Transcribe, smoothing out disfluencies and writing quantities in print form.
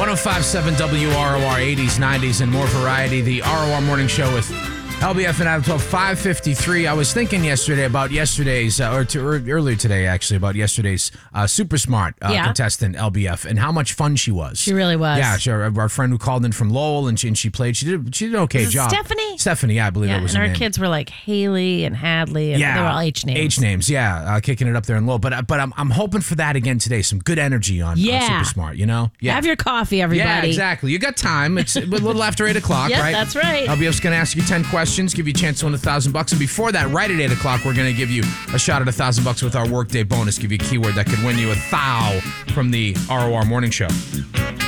105.7 WROR 80s, 90s, and more variety. The ROR Morning Show with LBF and Adam 12, 5:53. I was thinking yesterday about yesterday's, earlier today actually, about yesterday's Super Smart contestant, LBF, and how much fun she was. She really was. Yeah, our friend who called in from Lowell, and she played. She did an okay job. Stephanie, yeah, I believe it was her name. And her kids were like Haley and Hadley, and they were all H names. H names, yeah, kicking it up there in Lowell. But I'm hoping for that again today. Some good energy on Super Smart, you know? Yeah. Have your coffee, everybody. Yeah, exactly. You got time. It's a little after 8 o'clock, yep, right? That's right. LBF's going to ask you 10 questions, give you a chance to win $1,000. And before that, right at 8 o'clock, we're going to give you a shot at $1,000 with our Workday bonus. Give you a keyword that could win you a thou from the ROR Morning Show.